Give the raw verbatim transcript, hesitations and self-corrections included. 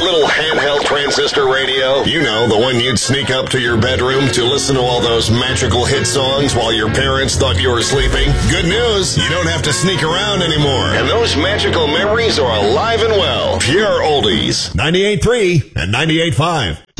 little handheld transistor radio? You know, the one you'd sneak up to your bedroom to listen to all those magical hit songs while your parents thought you were sleeping? Good news, you don't have to sneak around anymore. And those magical memories are alive and well. Pure Oldies. ninety-eight point three and ninety-eight point five.